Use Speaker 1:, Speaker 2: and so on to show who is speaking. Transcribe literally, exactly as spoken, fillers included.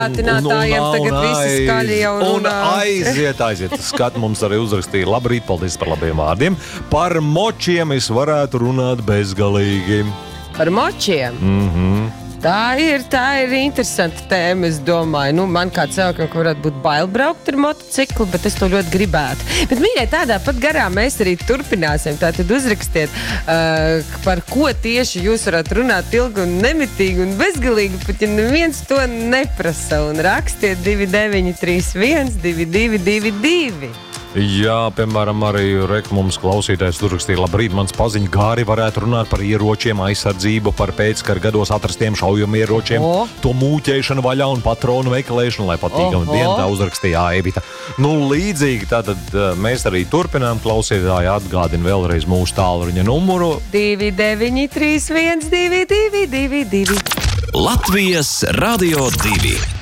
Speaker 1: Atinātājiem tagad visi skaļi jau runā.
Speaker 2: Un aiziet, aiziet. Skat, mums arī uzrakstīja labrīt, paldies par labiem vārdiem. Par močiem es varētu runāt bezgalīgi.
Speaker 1: Par močiem?
Speaker 2: Mhm.
Speaker 1: Tā ir, tā ir interesanta tēma, es domāju. Nu, man kā cilvēkam, ka varētu būt bail braukt ar motociklu, bet es to ļoti gribētu. Bet, mīļai, tādā pat garā mēs arī turpināsim. Tātad uzrakstiet, uh, par ko tieši jūs varētu runāt ilgi un nemitīgi un bezgalīgi, pat ja neviens to neprasa. Un rakstiet divi deviņi trīs viens divi divi divi divi.
Speaker 2: Jā, piemēram, arī rek mums klausītājs uzrakstīja, labrīt, mans paziņa Gāri varētu runāt par ieročiem, aizsardzību, par pēckara gados atrastiem šaujamieročiem,
Speaker 1: O.
Speaker 2: to mūķēšanu vaļā un patronu meklēšanu, lai patīkami
Speaker 1: Oho.
Speaker 2: dienu tā uzrakstīja Evita. Nu, līdzīgi tātad mēs arī turpinām, klausītāji atgādina vēlreiz mūsu tālruņa numuru.
Speaker 1: divi deviņi trīs viens divi divi divi divi.
Speaker 3: Latvijas Radio divi.